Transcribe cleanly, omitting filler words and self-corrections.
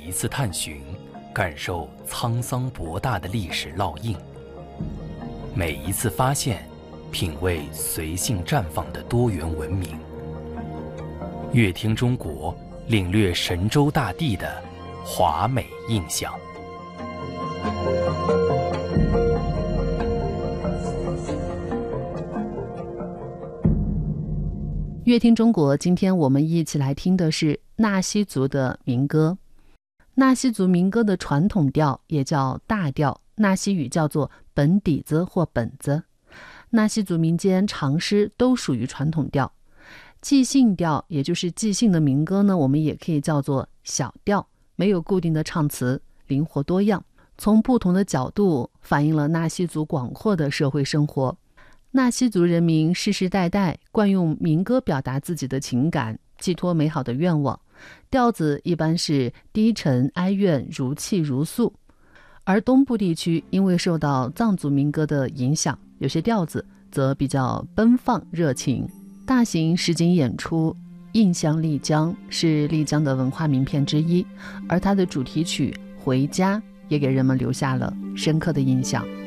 一次探寻，感受沧桑博大的历史烙印；每一次发现，品味随性绽放的多元文明。乐听中国，领略神州大地的华美印象。 乐听中国，今天我们一起来听的是纳西族的民歌。纳西族民歌的传统调也叫大调，纳西语叫做本底子或本子。纳西族民间长诗都属于传统调。即兴调，也就是即兴的民歌呢，我们也可以叫做小调，没有固定的唱词，灵活多样，从不同的角度反映了纳西族广阔的社会生活。纳西族人民世世代代惯用民歌表达自己的情感，寄托美好的愿望，调子一般是低沉哀怨，如泣如诉。而东部地区因为受到藏族民歌的影响，有些调子则比较奔放热情。大型实景演出《印象丽江》是丽江的文化名片之一，而它的主题曲《回家》也给人们留下了深刻的印象。